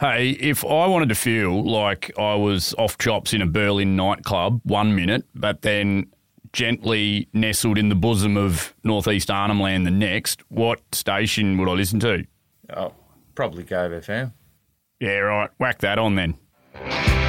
Hey, if I wanted to feel like I was off chops in a Berlin nightclub 1 minute, but then gently nestled in the bosom of Northeast Arnhem Land the next, what station would I listen to? Oh, probably Gove FM. Yeah, right. Whack that on then.